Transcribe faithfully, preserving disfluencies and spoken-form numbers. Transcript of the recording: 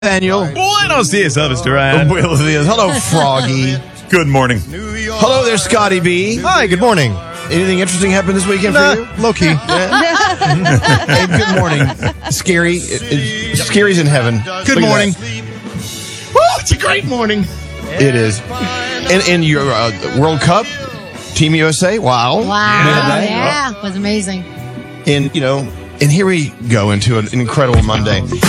Daniel. Buenos dias, Elvis Duran. Buenos dias. Hello, Froggy. Good morning. Hello there, Scotty B. Hi, good morning. Anything interesting happened this weekend Nah, for you? low key. Hey, good morning. Scary. It- it- Scary's in heaven. Good Look at morning. that. Woo, it's a great morning. It is. And in your uh, World Cup, Team U S A, wow. Wow. Man, Yeah, it was amazing. And, you know, and here we go into an incredible Monday.